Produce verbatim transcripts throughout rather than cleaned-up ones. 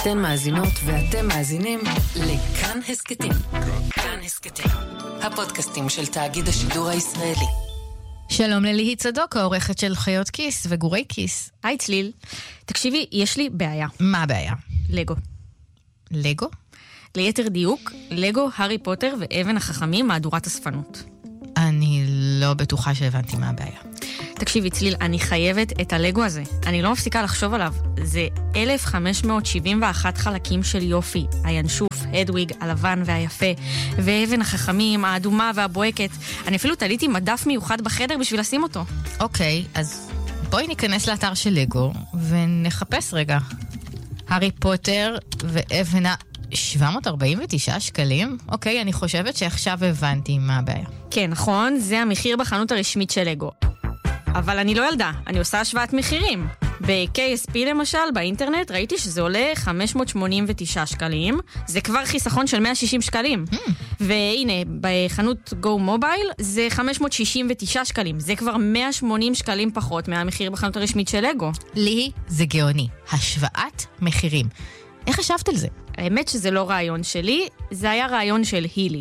אתן מאזינות ואתם מאזינים לכאן הסקטים. כאן הסקטים, הפודקאסטים של תאגיד השידור הישראלי. שלום לליהי צדוק, העורכת של חיות כיס וגורי כיס. היי צליל, תקשיבי, יש לי בעיה. מה הבעיה? לגו. לגו? ליתר דיוק, לגו, הארי פוטר ואבן החכמים מהדורת הספנות. אני לא בטוחה שהבנתי מה הבעיה. תקשיבי צליל, אני חייבת את הלגו הזה. אני לא מפסיקה לחשוב עליו. זה אלף חמש מאות שבעים ואחת חלקים של יופי. הינשוף, הדוויג, הלבן והיפה, ואבן החכמים, האדומה והבוהקת. אני אפילו תליתי מדף מיוחד בחדר בשביל לשים אותו. אוקיי, אז בואי ניכנס לאתר של לגו ונחפש רגע. הארי פוטר ואבן ה... שבע מאות ארבעים ותשעה שקלים? אוקיי, אני חושבת שעכשיו הבנתי מה הבעיה. כן, נכון, זה המחיר בחנות הרשמית של לגו. אבל אני לא ילדה, אני עושה השוואת מחירים. ב-קיי אס פי למשל, באינטרנט, ראיתי שזה עולה חמש מאות שמונים ותשעה שקלים. זה כבר חיסכון של מאה ושישים שקלים. Mm. והנה, בחנות גו מובייל זה חמש מאות שישים ותשעה שקלים. זה כבר מאה ושמונים שקלים פחות מהמחיר בחנות הרשמית של לגו. לי זה גאוני. השוואת מחירים. איך חשבת על זה? האמת שזה לא רעיון שלי, זה היה רעיון של הילי.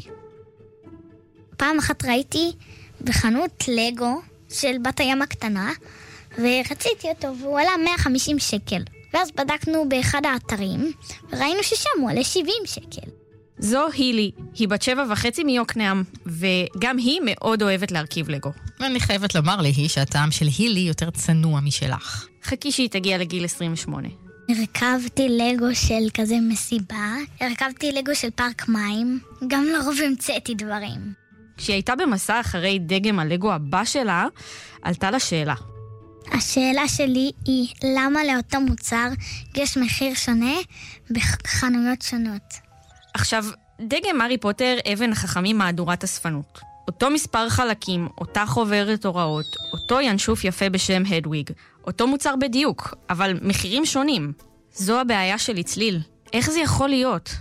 פעם אחת ראיתי בחנות לגו של בת הים הקטנה, ורציתי אותו, והוא עלה מאה וחמישים שקל. ואז בדקנו באחד האתרים, וראינו ששם הוא עלה שבעים שקל. זו הילי, היא בת שבע וחצי מיוקנעם, וגם היא מאוד אוהבת להרכיב לגו. ואני חייבת לומר לי שהטעם של הילי יותר צנוע משלך. חכי שהיא תגיע לגיל עשרים ושמונה. הרכבתי לגו של כזה מסיבה, הרכבתי לגו של פארק מים, גם לרוב המצאתי דברים. כשהיא הייתה במסע אחרי דגם הלגו הבא שלה, עלתה לה שאלה. השאלה שלי היא, למה לאותו מוצר יש מחיר שונה בחנויות שונות? עכשיו, דגם הארי פוטר אבן החכמים מהדורת הספנות. אותו מספר חלקים, אותה חוברת הוראות, אותו ינשוף יפה בשם הדוויג, אותו מוצר בדיוק, אבל מחירים שונים. זו הבעיה שלי צליל. איך זה יכול להיות?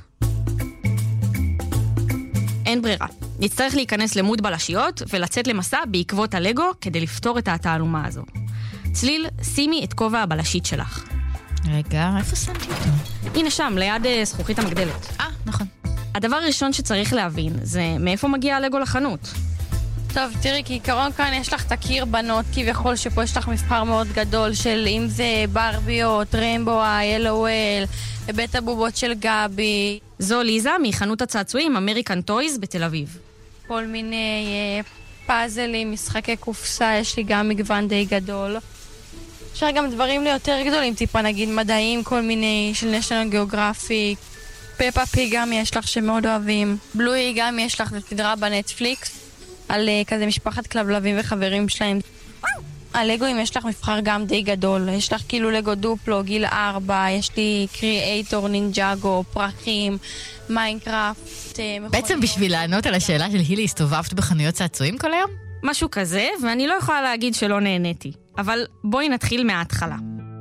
אין ברירה. נצטרך להיכנס למוד בלשיות ולצאת למסע בעקבות הלגו כדי לפתור את התעלומה הזו. צליל, שימי את כובע הבלשית שלך. רגע, איפה שמתי אותו? הנה שם, ליד זכוכית המגדלת. אה, נכון. הדבר הראשון שצריך להבין זה מאיפה מגיע הלגו לחנות. טוב, תראי, כעיקרון כאן יש לך תקיר בנות, כביכול שפה יש לך מספר מאוד גדול של אם זה ברביות, ריימבו, אל או אל, בית הבובות של גבי. זו ליזה מחנות הצעצועים אמריקן טויז בתל אביב. כל מיני אה, פאזלים, משחקי קופסה, יש לי גם מגוון די גדול. אפשר גם דברים ליותר גדולים, טיפה נגיד מדעים, כל מיני של נשיונל גיאוגרפיק. פפה פי גם יש לך שמאוד אוהבים. בלוי גם יש לך סדרה בנטפליקס על uh, כזה משפחת כלבלבים וחברים שלהם. הלגוים יש לך מבחר גם די גדול. יש לך כאילו לגו דופלו, גיל ארבע, יש לי קריאייטור, נינג'אגו, פרחים, מיינקראפט. Uh, בעצם בשביל לענות על השאלה של הילי, הסתובבת בחנויות צעצועים כל היום? משהו כזה, ואני לא יכולה להגיד שלא נהניתי. אבל בואי נתחיל מההתחלה.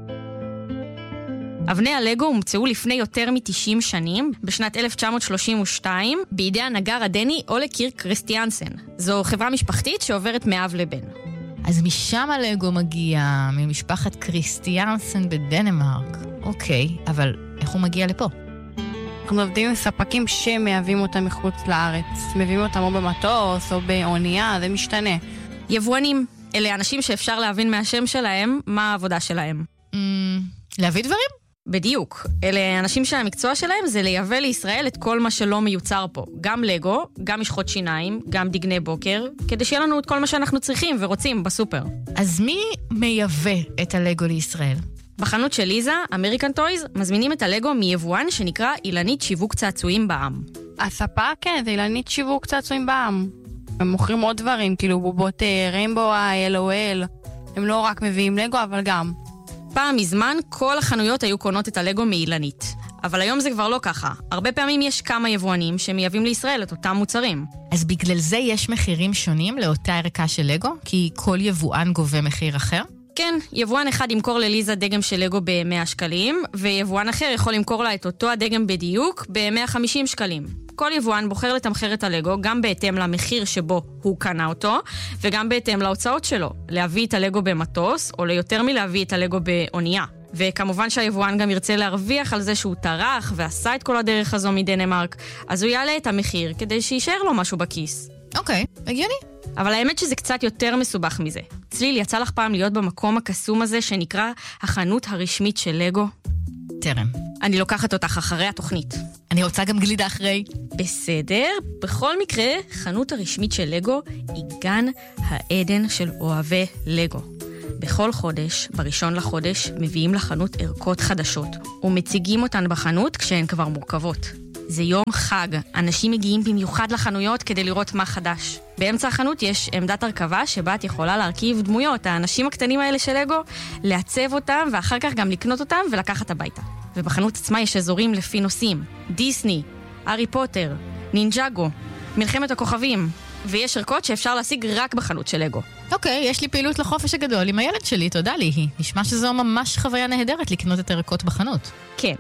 אבני הלגו הומצאו לפני יותר מ-תשעים שנים, בשנת אלף תשע מאות שלושים ושתיים, בידי הנגר הדני אולה קירק קריסטיאנסן. זו חברה משפחתית שעוברת מאב לבן. אז משם הלגו מגיע, ממשפחת קריסטיאנסן בדנמרק. אוקיי, אבל איך הוא מגיע לפה? אנחנו עובדים עם ספקים שמייבאים אותם מחוץ לארץ. מביאים אותם או במטוס או באונייה, זה משתנה. יבואנים, אלה אנשים שאפשר להבין מהשם שלהם מה העבודה שלהם. Mm, להביא דברים? בדיוק. אלה אנשים שהמקצוע שלהם זה לייבא לישראל את כל מה שלא מיוצר פה. גם לגו, גם משחות שיניים, גם דגני בוקר, כדי שיהיה לנו את כל מה שאנחנו צריכים ורוצים בסופר. אז מי מייבא את הלגו לישראל? בחנות של ליזה, אמריקן טויז, מזמינים את הלגו מיבואן שנקרא אילנית שיווק צעצועים בעם. הספק, כן, זה אילנית שיווק צעצועים בעם. הם מוכרים עוד דברים, כאילו בובות ריימבו, אל או אל. הם לא רק מביאים לגו, אבל גם. פעם מזמן כל החנויות היו קונות את הלגו מאילנית. אבל היום זה כבר לא ככה. הרבה פעמים יש כמה יבואנים שמייבאים לישראל את אותם מוצרים. אז בגלל זה יש מחירים שונים לאותה ערכה של לגו? כי כל יבואן גובה מחיר אחר? כן, יבואן אחד ימכור לליזה דגם של לגו ב-מאה שקלים, ויבואן אחר יכול למכור לה את אותו הדגם בדיוק ב-מאה וחמישים שקלים. כל יבואן בוחר לתמחר את הלגו גם בהתאם למחיר שבו הוא קנה אותו, וגם בהתאם להוצאות שלו. להביא את הלגו במטוס, או ליותר מלהביא את הלגו באונייה. וכמובן שהיבואן גם ירצה להרוויח על זה שהוא טרח ועשה את כל הדרך הזו מדנמרק, אז הוא יעלה את המחיר כדי שישאר לו משהו בכיס. אוקיי, הגיוני. אבל האמת שזה קצת יותר מסובך מזה. צליל, יצא לך פעם להיות במקום הקסום הזה שנקרא החנות הרשמית של לגו? טרם. אני לוקחת אותך אחרי התוכנית. אני רוצה גם גלידה אחרי. בסדר. בכל מקרה, חנות הרשמית של לגו היא גן העדן של אוהבי לגו. בכל חודש, בראשון לחודש, מביאים לחנות ערכות חדשות, ומציגים אותן בחנות כשהן כבר מורכבות. זה יום חג, אנשים מגיעים במיוחד לחנויות כדי לראות מה חדש. באמצע החנות יש עמדת הרכבה שבה את יכולה להרכיב דמויות, האנשים הקטנים האלה של לגו, לעצב אותם ואחר כך גם לקנות אותם ולקחת הביתה. ובחנות עצמה יש אזורים לפי נושאים, דיסני, הארי פוטר, נינג'אגו, מלחמת הכוכבים, ויש ערכות שאפשר להשיג רק בחנות של לגו. אוקיי, יש לי פעילות לחופש הגדול עם הילד שלי, תודה לי. היא נשמע שזו ממש חוויה נהדרת לקנות את הערכות בחנות. כן.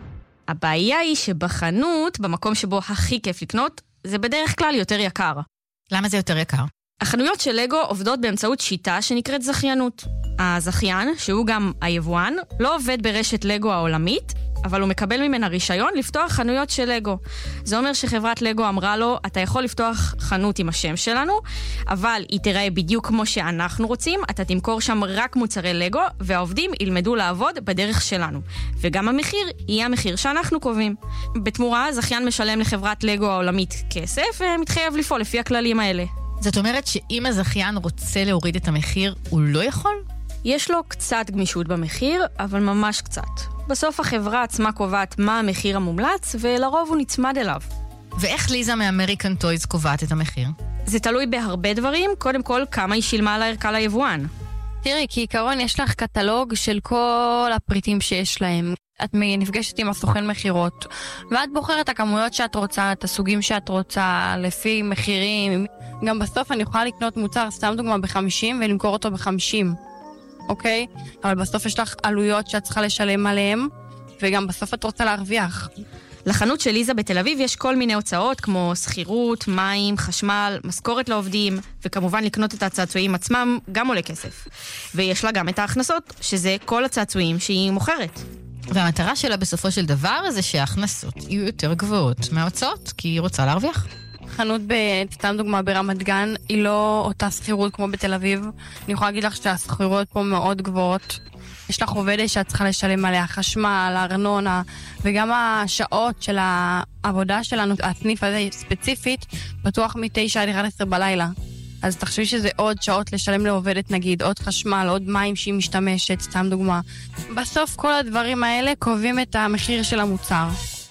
הבעיה היא שבחנות, במקום שבו הכי כיף לקנות, זה בדרך כלל יותר יקר. למה זה יותר יקר? החנויות של לגו עובדות באמצעות שיטה שנקראת זכיינות. הזכיין, שהוא גם היבואן, לא עובד ברשת לגו העולמית, אבל הוא מקבל ממנה רישיון לפתוח חנויות של לגו. זה אומר שחברת לגו אמרה לו, אתה יכול לפתוח חנות עם השם שלנו, אבל היא תראה בדיוק כמו שאנחנו רוצים, אתה תמכור שם רק מוצרי לגו, והעובדים ילמדו לעבוד בדרך שלנו. וגם המחיר יהיה המחיר שאנחנו קובעים. בתמורה, זכיין משלם לחברת לגו העולמית כסף, ומתחייב לפעול לפי הכללים האלה. זאת אומרת שאם הזכיין רוצה להוריד את המחיר, הוא לא יכול? יש לו קצת גמישות במחיר, אבל ממש קצת. בסוף החברה עצמה קובעת מה המחיר המומלץ, ולרוב הוא נצמד אליו. ואיך ליזה מאמריקן טויז קובעת את המחיר? זה תלוי בהרבה דברים, קודם כל כמה היא שילמה על הערכה ליבואן. תראי, כעיקרון יש לך קטלוג של כל הפריטים שיש להם. את נפגשת עם הסוכן מחירות, ואת בוחרת את הכמויות שאת רוצה, את הסוגים שאת רוצה, לפי מחירים. גם בסוף אני יכולה לקנות מוצר, סתם דוגמה, ב-חמישים ולמכור אותו ב-חמישים. אוקיי? אבל בסוף יש לך עלויות שאת צריכה לשלם עליהם, וגם בסוף את רוצה להרוויח. לחנות של ליזה בתל אביב יש כל מיני הוצאות, כמו שכירות, מים, חשמל, משכורת לעובדים, וכמובן לקנות את הצעצועים עצמם גם עולה כסף. ויש לה גם את ההכנסות, שזה כל הצעצועים שהיא מוכרת. והמטרה שלה בסופו של דבר זה שההכנסות יהיו יותר גבוהות מההוצאות, כי היא רוצה להרוויח. חנות, סתם דוגמה, ברמת גן, היא לא אותה שכירות כמו בתל אביב. אני יכולה להגיד לך שהשכירות פה מאוד גבוהות. יש לך עובדת שאת צריכה לשלם עליה חשמל, ארנונה, וגם השעות של העבודה שלנו, הסניף הזה ספציפית, פתוח מתשע עד אחת עשרה בלילה. אז תחשבי שזה עוד שעות לשלם לעובדת, נגיד, עוד חשמל, עוד מים שהיא משתמשת, סתם דוגמה. בסוף כל הדברים האלה קובעים את המחיר של המוצר.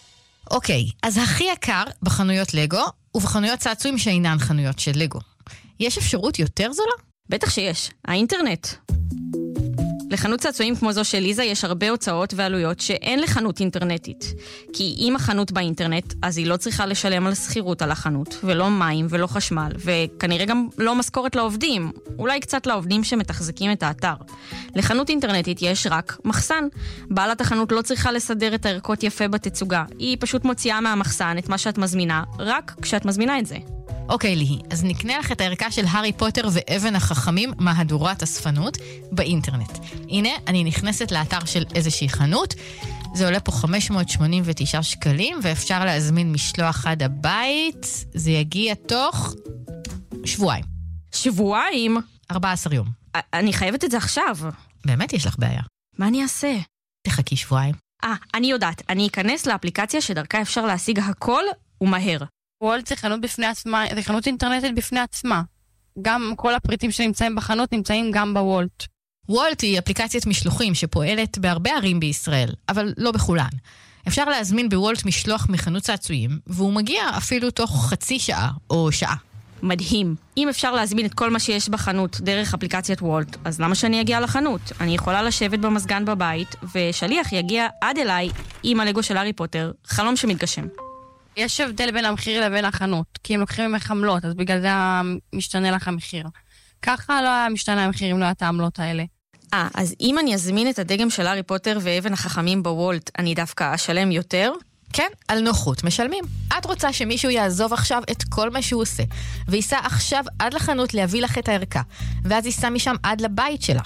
אוקיי, אז הכי יקר בחנויות לגו, ובחנויות צעצועים שאינן חנויות של לגו. יש אפשרות יותר זולה? בטח שיש, האינטרנט. לחנות צעצועים כמו זו של ליזה יש הרבה הוצאות ועלויות שאין לחנות אינטרנטית. כי אם החנות באינטרנט, אז היא לא צריכה לשלם על שכירות על החנות, ולא מים ולא חשמל, וכנראה גם לא משכורת לעובדים, אולי קצת לעובדים שמתחזקים את האתר. לחנות אינטרנטית יש רק מחסן. בעלת החנות לא צריכה לסדר את הערכות יפה בתצוגה, היא פשוט מוציאה מהמחסן את מה שאת מזמינה, רק כשאת מזמינה את זה. אוקיי, ליהי, אז נקנה לך את הערכה של הארי פוטר ואבן החכמים מהדורת הספנות באינטרנט. הנה, אני נכנסת לאתר של איזושהי חנות, זה עולה פה חמש מאות שמונים ותשעה שקלים, ואפשר להזמין משלוח עד הבית, זה יגיע תוך שבועיים. שבועיים? ארבעה עשר יום. אני חייבת את זה עכשיו. באמת יש לך בעיה. מה אני אעשה? תחכי שבועיים. אה, אני יודעת, אני אכנס לאפליקציה שדרכה אפשר להשיג הכל ומהר. וולט זה חנות בפני עצמה, זה חנות אינטרנטית בפני עצמה. גם כל הפריטים שנמצאים בחנות נמצאים גם בוולט. וולט היא אפליקציית משלוחים שפועלת בהרבה ערים בישראל, אבל לא בכולן. אפשר להזמין בוולט משלוח מחנות צעצועים, והוא מגיע אפילו תוך חצי שעה או שעה. מדהים. אם אפשר להזמין את כל מה שיש בחנות דרך אפליקציית וולט, אז למה שאני אגיע לחנות? אני יכולה לשבת במזגן בבית, ושליח יגיע עד אליי עם הלגו של הארי פוטר, חלום שמתגשם. יש הבדל בין המחיר לבין החנות, כי הם לוקחים ממך עמלות, אז בגלל זה משתנה לך המחיר. ככה לא היה משתנה המחיר אם לא את העמלות האלה. אה, אז אם אני אזמין את הדגם של הארי פוטר ואבן החכמים בוולט, אני דווקא אשלם יותר? כן, על נוחות משלמים. את רוצה שמישהו יעזוב עכשיו את כל מה שהוא עושה, וייסע עכשיו עד לחנות להביא לך את הערכה, ואז ייסע משם עד לבית שלך.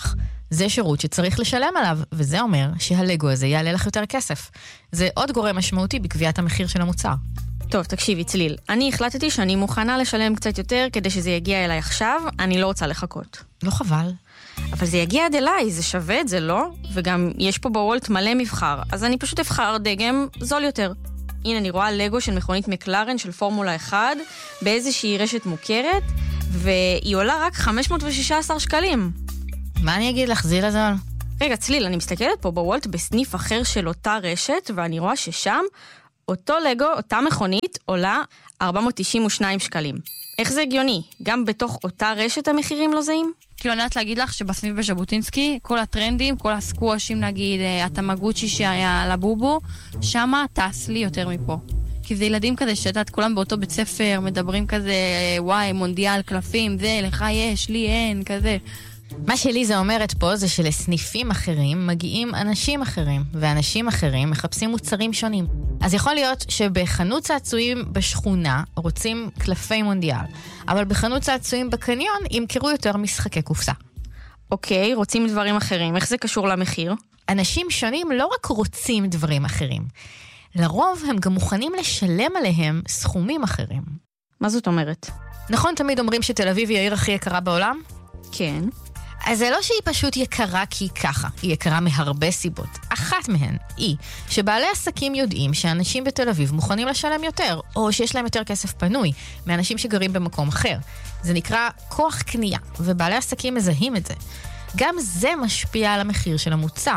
זה שירות שצריך לשלם עליו, וזה אומר שהלגו הזה יעלה לך יותר כסף. זה עוד גורם משמעותי בקביעת המחיר של המוצר. טוב, תקשיבי, צליל. אני החלטתי שאני מוכנה לשלם קצת יותר כדי שזה יגיע אליי עכשיו, אני לא רוצה לחכות. לא חבל. אבל זה יגיע עד אליי, זה שווה את זה, לא? וגם יש פה בוולט מלא מבחר, אז אני פשוט אבחר דגם זול יותר. הנה, אני רואה לגו של מכונית מקלרן של פורמולה אחת, באיזושהי רשת מוכרת, והיא עולה רק חמש מאות ושישה עשר שקלים. מה אני אגיד לך, זיל הזול? רגע, צליל, אני מסתכלת פה בוולט בסניף אחר של אותה רשת, ואני רואה ששם אותו לגו, אותה מכונית, עולה ארבע מאות תשעים ושניים שקלים. איך זה הגיוני? גם בתוך אותה רשת המחירים לא זהים? כאילו, אני יודעת להגיד לך שבסניף בז'בוטינסקי, כל הטרנדים, כל הסקוושים, נגיד, התמגוצ'י שהיה לבובו, שמה טס לי יותר מפה. כי זה ילדים כזה שאת כולם באותו בית ספר, מדברים כזה, וואי, מונדיאל, קלפים, זה, לך יש, לי אין, כזה. מה שלי זה אומרת פה זה שלסניפים אחרים מגיעים אנשים אחרים, ואנשים אחרים מחפשים מוצרים שונים. אז יכול להיות שבחנות צעצועים בשכונה רוצים קלפי מונדיאל, אבל בחנות צעצועים בקניון ימכרו יותר משחקי קופסה. אוקיי, רוצים דברים אחרים. איך זה קשור למחיר? אנשים שונים לא רק רוצים דברים אחרים. לרוב הם גם מוכנים לשלם עליהם סכומים אחרים. מה זאת אומרת? נכון, תמיד אומרים שתל אביב היא העיר הכי יקרה בעולם? כן. אז זה לא שהיא פשוט יקרה כי היא ככה, היא יקרה מהרבה סיבות. אחת מהן היא שבעלי עסקים יודעים שאנשים בתל אביב מוכנים לשלם יותר, או שיש להם יותר כסף פנוי מאנשים שגרים במקום אחר. זה נקרא כוח קנייה, ובעלי עסקים מזהים את זה. גם זה משפיע על המחיר של המוצר.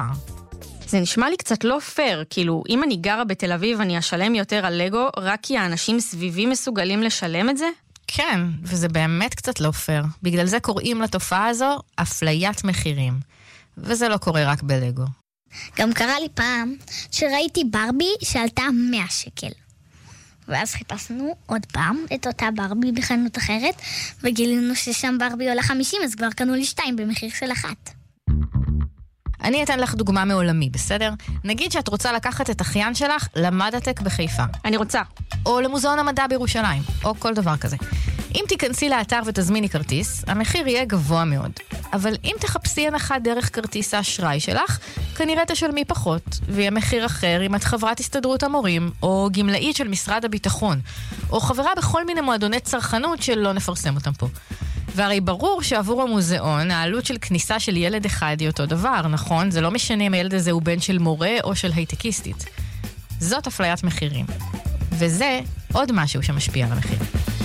זה נשמע לי קצת לא פייר, כאילו, אם אני גרה בתל אביב אני אשלם יותר על לגו, רק כי האנשים סביבי מסוגלים לשלם את זה? כן, וזה באמת קצת לא פייר. בגלל זה קוראים לתופעה הזו אפליית מחירים. וזה לא קורה רק בלגו. גם קרה לי פעם שראיתי ברבי שעלתה מאה שקל. ואז חיפשנו עוד פעם את אותה ברבי בחנות אחרת, וגילינו ששם ברבי עולה חמישים, אז כבר קנו לי שתיים במחיר של אחת. אני אתן לך דוגמה מעולמי, בסדר? נגיד שאת רוצה לקחת את אחיין שלך למדטק בחיפה. אני רוצה. או למוזיאון המדע בירושלים, או כל דבר כזה. אם תיכנסי לאתר ותזמיני כרטיס, המחיר יהיה גבוה מאוד. אבל אם תחפשי הנחה דרך כרטיס האשראי שלך, כנראה תשלמי פחות, ויהיה מחיר אחר אם את חברת הסתדרות המורים, או גמלאית של משרד הביטחון, או חברה בכל מיני מועדוני צרכנות שלא נפרסם אותם פה. והרי ברור שעבור המוזיאון, העלות של כניסה של ילד אחד היא אותו דבר, נכון? זה לא משנה אם הילד הזה הוא בן של מורה או של הייטקיסטית. זאת אפליית מחירים. וזה עוד משהו שמשפיע על המחיר.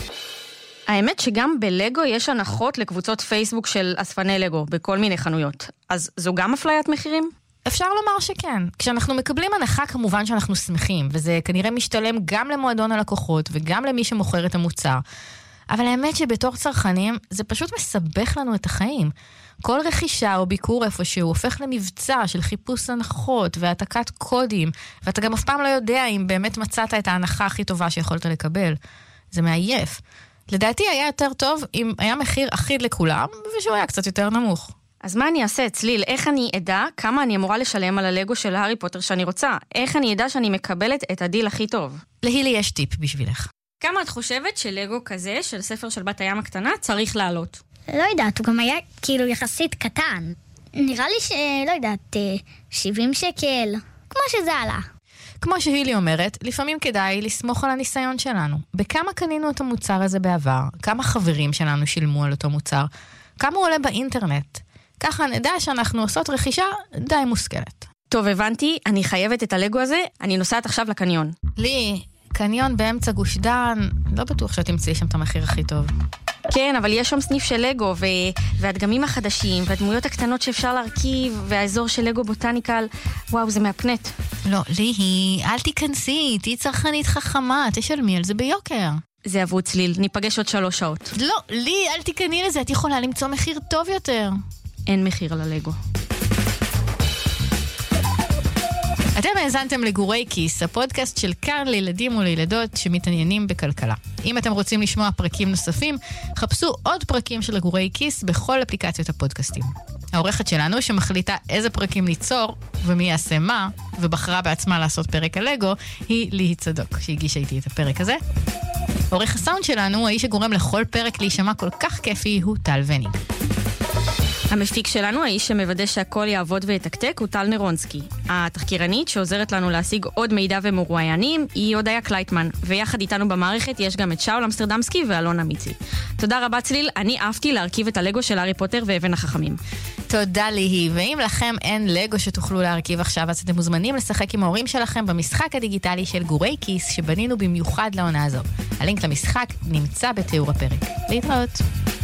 האמת שגם בלגו יש הנחות לקבוצות פייסבוק של אספני לגו, בכל מיני חנויות. אז זו גם אפליית מחירים? אפשר לומר שכן. כשאנחנו מקבלים הנחה כמובן שאנחנו שמחים, וזה כנראה משתלם גם למועדון הלקוחות וגם למי שמוכר את המוצר. אבל האמת שבתור צרכנים זה פשוט מסבך לנו את החיים. כל רכישה או ביקור איפשהו הופך למבצע של חיפוש הנחות והעתקת קודים, ואתה גם אף פעם לא יודע אם באמת מצאת את ההנחה הכי טובה שיכולת לקבל. זה מעייף. לדעתי היה יותר טוב אם היה מחיר אחיד לכולם, ושהוא היה קצת יותר נמוך. אז מה אני אעשה, צליל? איך אני אדע כמה אני אמורה לשלם על הלגו של הארי פוטר שאני רוצה? איך אני אדע שאני מקבלת את הדיל הכי טוב? להילי יש טיפ בשבילך. כמה את חושבת שלגו כזה, של ספר של בת הים הקטנה, צריך לעלות? לא יודעת, הוא גם היה כאילו יחסית קטן. נראה לי שלא יודעת, שבעים שקל, כמו שזה עלה. כמו שהילי אומרת, לפעמים כדאי לסמוך על הניסיון שלנו. בכמה קנינו את המוצר הזה בעבר? כמה חברים שלנו שילמו על אותו מוצר? כמה הוא עולה באינטרנט? ככה נדע שאנחנו עושות רכישה די מושכלת. טוב, הבנתי, אני חייבת את הלגו הזה, אני נוסעת עכשיו לקניון. לי, קניון באמצע גוש דן, לא בטוח שאת תמצאי שם את המחיר הכי טוב. כן, אבל יש שם סניף של לגו, ו... והדגמים החדשים, והדמויות הקטנות שאפשר להרכיב, והאזור של לגו בוטניקל, וואו, זה מהפנט. לא, לי, אל תיכנסי, תהי צרכנית חכמה, תשלמי על זה ביוקר. זה אבוד צליל, ניפגש עוד שלוש שעות. לא, לי, אל תיכני לזה, את יכולה למצוא מחיר טוב יותר. אין מחיר על הלגו. אתם האזנתם לגורי כיס, הפודקאסט של כאן לילדים ולילדות שמתעניינים בכלכלה. אם אתם רוצים לשמוע פרקים נוספים, חפשו עוד פרקים של לגורי כיס בכל אפליקציות הפודקאסטים. העורכת שלנו שמחליטה איזה פרקים ליצור ומי יעשה מה, ובחרה בעצמה לעשות פרק הלגו, היא ליהי צדוק, שהגישה איתי את הפרק הזה. עורך הסאונד שלנו, האיש שגורם לכל פרק להישמע כל כך כיפי, הוא טל וניג. המפיק שלנו, האיש שמוודא שהכל יעבוד ויתקתק, הוא טל נרונסקי. התחקירנית שעוזרת לנו להשיג עוד מידע ומרואיינים היא הודיה קלייטמן, ויחד איתנו במערכת יש גם את שאול אמסטרדמסקי ואלונה מיצי. תודה רבה צליל, אני אהבתי להרכיב את הלגו של הארי פוטר ואבן החכמים. תודה לי, ואם לכם אין לגו שתוכלו להרכיב עכשיו, אז אתם מוזמנים לשחק עם ההורים שלכם במשחק הדיגיטלי של גורי כיס שבנינו במיוחד לעונה הזו. הלינק למשחק נמצא בתיאור הפרק. להתראות.